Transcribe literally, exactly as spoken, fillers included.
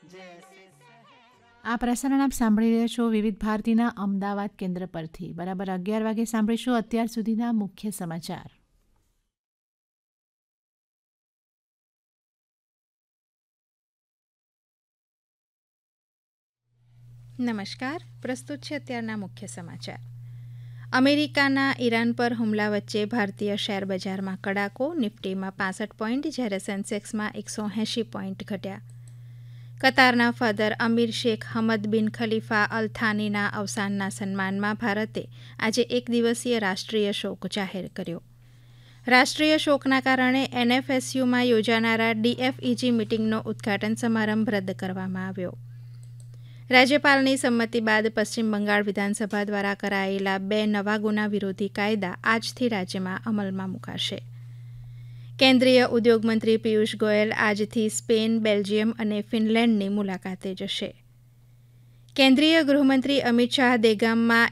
આ પ્રસારણ આપ સાંભળી રહ્યા છો વિવિધ ભારતીના અમદાવાદ કેન્દ્ર પરથી. બરાબર અગિયાર વાગે સાંભળીશું અત્યાર સુધીના મુખ્ય સમાચાર. નમસ્કાર, પ્રસ્તુત છે અત્યારના મુખ્ય સમાચાર. અમેરિકાના ઈરાન પર હુમલા વચ્ચે ભારતીય શેર બજારમાં કડાકો, નિફ્ટીમાં પાસઠ પોઈન્ટ જ્યારે સેન્સેક્સમાં એકસો એંશી પોઈન્ટ ઘટ્યા. કતારના ફાધર અમીર શેખ હમદ બિન ખલીફા અલ થાનીના અવસાનના સન્માનમાં ભારતે આજે એક દિવસીય રાષ્ટ્રીય શોક જાહેર કર્યો. રાષ્ટ્રીય શોકના કારણે એનએફએસયુમાં યોજાનારા ડીએફઈજી મિટિંગનો ઉદ્ઘાટન સમારંભ રદ કરવામાં આવ્યો. રાજ્યપાલની સંમતિ બાદ પશ્ચિમ બંગાળ વિધાનસભા દ્વારા કરાયેલા બે નવા ગુના વિરોધી કાયદા આજથી રાજ્યમાં અમલમાં મુકાશે. કેન્દ્રીય ઉદ્યોગ મંત્રી પિયુષ ગોયલ આજથી સ્પેન, બેલ્જિયમ અને ફિનલેન્ડની મુલાકાતે જશે. કેન્દ્રીય ગૃહમંત્રી અમિત શાહ દહેગામમાં